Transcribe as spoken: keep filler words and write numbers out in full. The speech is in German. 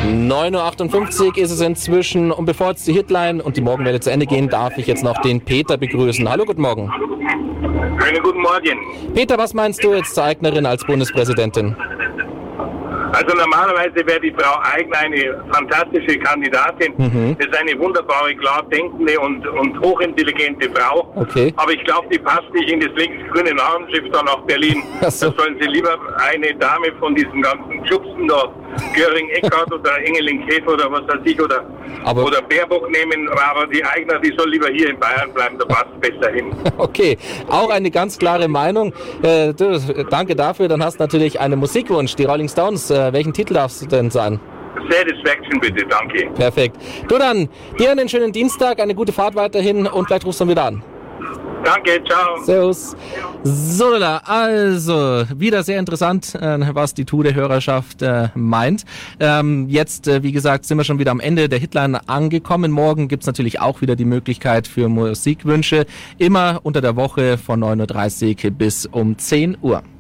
neun Uhr achtundfünfzig ist es inzwischen und bevor jetzt die Hitline und die Morgenwelle zu Ende gehen, darf ich jetzt noch den Peter begrüßen. Hallo, guten Morgen. Einen guten Morgen. Peter, was meinst du jetzt zur Eignerin als Bundespräsidentin? Also normalerweise wäre die Frau Aigner eine fantastische Kandidatin. Mhm. Ist eine wunderbare, klar denkende und, und hochintelligente Frau. Okay. Aber ich glaube, die passt nicht in das linksgrüne Namensschiff da nach Berlin. So. Da sollen sie lieber eine Dame von diesen ganzen Schubsen da, Göring-Eckardt oder Engelin-Käfer oder was weiß ich, oder, aber oder Baerbock nehmen. Aber die Aigner, die soll lieber hier in Bayern bleiben, da passt es besser hin. Okay, auch eine ganz klare Meinung. Äh, du, danke dafür. Dann hast du natürlich einen Musikwunsch, die Rolling Stones. Äh, welchen Titel darfst du denn sagen? Satisfaction bitte, danke. Perfekt. Du dann, dir einen schönen Dienstag, eine gute Fahrt weiterhin und vielleicht rufst du dann wieder an. Danke, ciao. Servus. So, also, wieder sehr interessant, äh, was die Tude-Hörerschaft äh, meint. Ähm, jetzt, äh, wie gesagt, sind wir schon wieder am Ende der Hitline angekommen. Morgen gibt's natürlich auch wieder die Möglichkeit für Musikwünsche. Immer unter der Woche von neun Uhr dreißig bis um zehn Uhr.